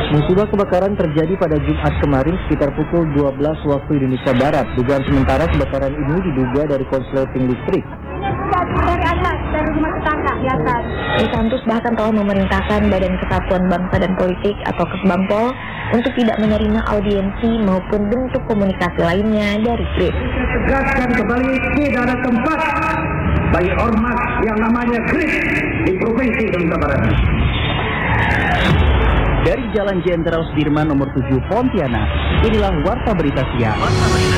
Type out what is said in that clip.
Musibah kebakaran terjadi pada Jumat kemarin sekitar pukul 12 waktu Indonesia Barat. Dugaan sementara kebakaran ini diduga dari konsleting listrik. Dari atas, dari rumah tetangga di atas. Santus bahkan telah memerintahkan Badan Kesatuan Bangsa dan Politik atau Kesbangpol untuk tidak menerima audiensi maupun bentuk komunikasi lainnya dari GRIP. Tegaskan kembali tidak ada tempat bagi ormas yang namanya GRIP di Provinsi Sumatera Barat. Dari Jalan Jenderal Sudirman nomor 7 Pontianak, inilah Warta Berita Siang.